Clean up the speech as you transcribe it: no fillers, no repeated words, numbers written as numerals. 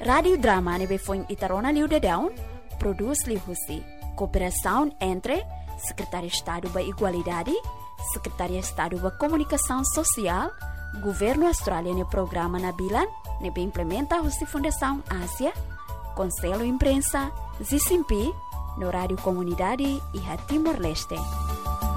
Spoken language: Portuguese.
Radio Drama nebe foi Itarona Liu de Down, produz Liu Husi. Cooperação entre Secretaria de Estado da Igualdade, Secretaria de Estado da Comunicação Social, Governo Australiano e Programa Nabilan, nebe implementa a Fundação Ásia, Conselho Imprensa, ZICIMPI, no Rádio Comunidade e Timor-Leste.